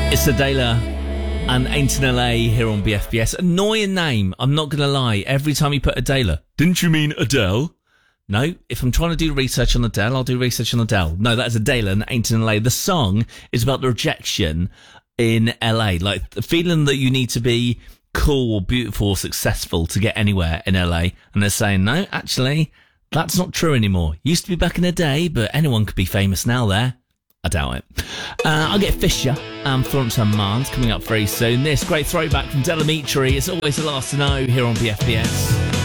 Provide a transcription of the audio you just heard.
It's Adela and Ain't in LA here on BFBS. Annoying name, I'm not going to lie. Every time you put Adela, didn't you mean Adele? No, if I'm trying to do research on Adele, I'll do research on Adele. No, that's Adela and Ain't in LA. The song is about the rejection in LA. Like the feeling that you need to be cool, beautiful, successful to get anywhere in LA. And they're saying, no, actually, that's not true anymore. Used to be back in the day, but anyone could be famous now there. I doubt it. I'll get Fisher and Florence and Mars coming up very soon. This great throwback from Delamitri. It's always the last to know here on BFBS.